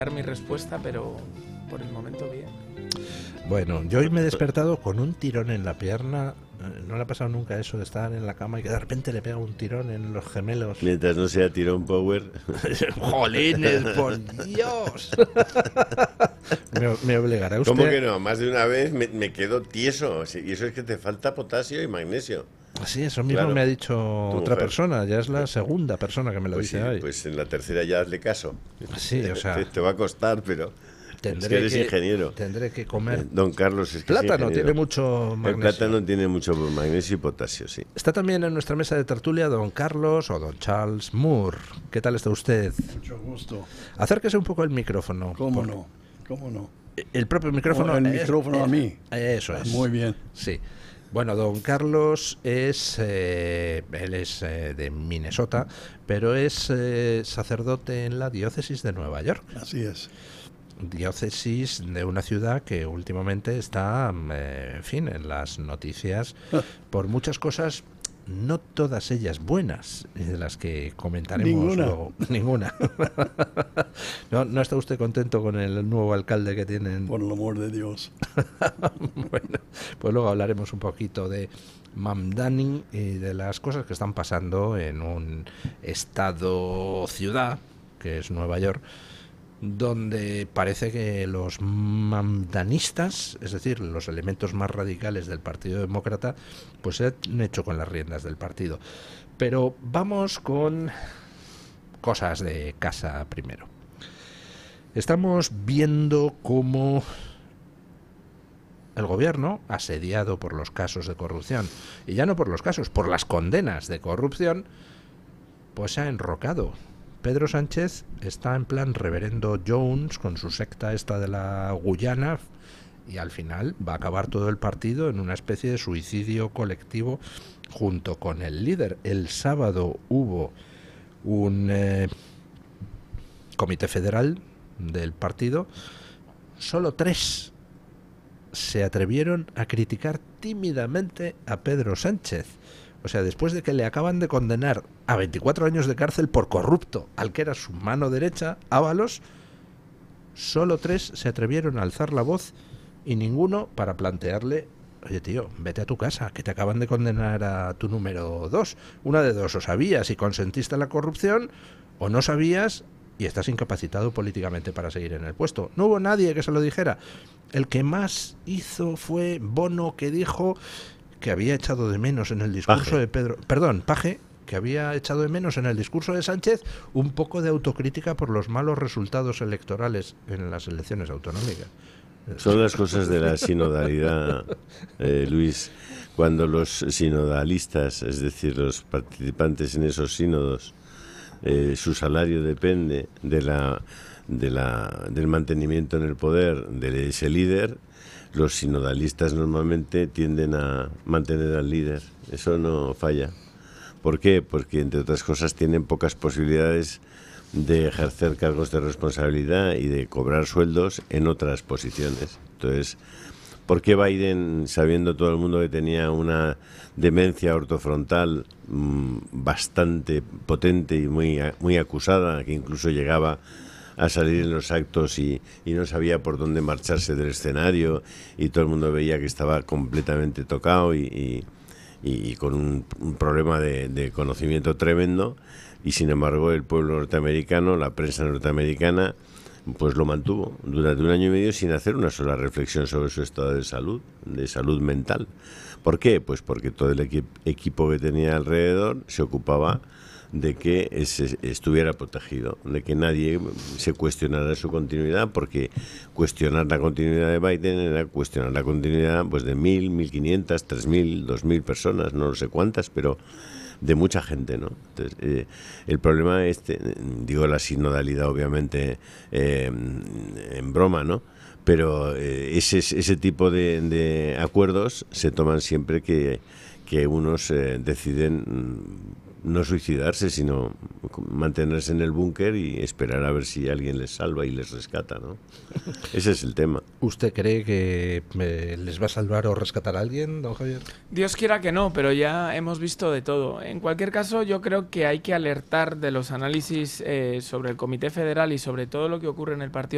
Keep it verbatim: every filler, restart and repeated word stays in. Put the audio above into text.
dar mi respuesta, pero por el momento bien. Bueno, yo hoy me he despertado con un tirón en la pierna. No le ha pasado nunca eso de estar en la cama y que de repente le pega un tirón en los gemelos. Mientras no sea tirón power. ¡Jolines, por Dios! me, me obligará usted. ¿Cómo que no? Más de una vez me, me quedo tieso. Y eso es que te falta potasio y magnesio. Sí, eso mismo Claro. me ha dicho Tu otra mujer. persona. Ya es la segunda persona que me lo Pues, dice sí, hoy. pues en la tercera ya hazle caso. Sí, o sea, Te, te va a costar, pero tendré es que eres que, ingeniero. Tendré que comer. Eh, Don Carlos es que es Plátano ingeniero. tiene mucho magnesio. El plátano tiene mucho magnesio y potasio, sí. Está también en nuestra mesa de tertulia don Carlos o don Charles Moore. ¿Qué tal está usted? Mucho gusto. Acérquese un poco el micrófono. ¿Cómo por- no? ¿Cómo no? El propio micrófono. Oh, el es- micrófono es- a mí. Eso es. Muy bien. Sí. Bueno, don Carlos es, eh, él es eh, de Minnesota, pero es eh, sacerdote en la diócesis de Nueva York. Así es. Diócesis de una ciudad que últimamente está, eh, en fin, en las noticias por muchas cosas, no todas ellas buenas, y de las que comentaremos Ninguna. luego. Ninguna. ¿No, ¿No está usted contento con el nuevo alcalde que tienen? Por el amor de Dios. Bueno, pues luego hablaremos un poquito de Mamdani y de las cosas que están pasando en un estado-ciudad, que es Nueva York, donde parece que los mamdanistas, es decir, los elementos más radicales del Partido Demócrata, pues se han hecho con las riendas del partido. Pero vamos con cosas de casa primero. Estamos viendo cómo el gobierno, asediado por los casos de corrupción, y ya no por los casos, por las condenas de corrupción, pues se ha enrocado. Pedro Sánchez está en plan reverendo Jones con su secta esta de la Guyana y al final va a acabar todo el partido en una especie de suicidio colectivo junto con el líder. El sábado hubo un eh, comité federal del partido, solo tres se atrevieron a criticar tímidamente a Pedro Sánchez. O sea, después de que le acaban de condenar a veinticuatro años de cárcel por corrupto al que era su mano derecha, Ábalos, solo tres se atrevieron a alzar la voz y ninguno para plantearle: oye tío, vete a tu casa, que te acaban de condenar a tu número dos. Una de dos, o sabías y consentiste a la corrupción, o no sabías y estás incapacitado políticamente para seguir en el puesto. No hubo nadie que se lo dijera. El que más hizo fue Bono, que dijo que había echado de menos en el discurso Paje. de Pedro... Perdón, Paje, que había echado de menos en el discurso de Sánchez un poco de autocrítica por los malos resultados electorales en las elecciones autonómicas. Son las cosas de la sinodalidad, eh, Luis. Cuando los sinodalistas, es decir, los participantes en esos sínodos, eh, su salario depende de la, de la, del mantenimiento en el poder de ese líder, los sinodalistas normalmente tienden a mantener al líder. Eso no falla. ¿Por qué? Porque, entre otras cosas, tienen pocas posibilidades de ejercer cargos de responsabilidad y de cobrar sueldos en otras posiciones. Entonces, ¿por qué Biden, sabiendo todo el mundo que tenía una demencia ortofrontal mmm, bastante potente y muy, muy acusada, que incluso llegaba a salir en los actos y, y no sabía por dónde marcharse del escenario y todo el mundo veía que estaba completamente tocado y, y, y con un, un problema de, de conocimiento tremendo, y sin embargo el pueblo norteamericano, la prensa norteamericana, pues lo mantuvo durante un año y medio sin hacer una sola reflexión sobre su estado de salud, de salud mental? ¿Por qué? Pues porque todo el equi- equipo que tenía alrededor se ocupaba de que ese estuviera protegido, de que nadie se cuestionara su continuidad, porque cuestionar la continuidad de Biden era cuestionar la continuidad pues de mil, mil quinientas, tres mil, dos mil personas, no sé cuántas, pero de mucha gente, ¿no? Entonces, eh, el problema este, digo la sinodalidad obviamente eh, en broma, ¿no? Pero eh, ese, ese tipo de, de acuerdos se toman siempre que, que unos eh, deciden no suicidarse, sino mantenerse en el búnker y esperar a ver si alguien les salva y les rescata, ¿no? Ese es el tema. ¿Usted cree que eh, les va a salvar o rescatar a alguien, don Javier? Dios quiera que no, pero ya hemos visto de todo. En cualquier caso, yo creo que hay que alertar de los análisis eh, sobre el Comité Federal y sobre todo lo que ocurre en el Partido